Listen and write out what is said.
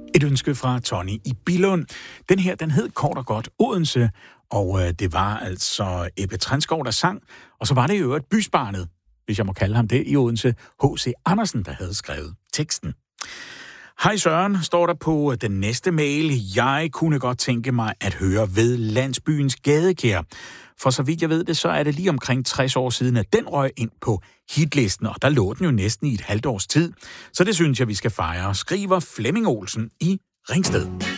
Et ønske fra Tony i Billund. Den her, den hed kort og godt Odense, og det var altså Ebbe Trenskov, der sang. Og så var det jo et bysbarnet, hvis jeg må kalde ham det, i Odense, H.C. Andersen, der havde skrevet teksten. Hej Søren, står der på den næste mail. Jeg kunne godt tænke mig at høre ved landsbyens gadekær. For så vidt jeg ved det, så er det lige omkring 60 år siden, at den røg ind på hitlisten, og der lå den jo næsten i et halvt års tid. Så det synes jeg, vi skal fejre, skriver Flemming Olsen i Ringsted.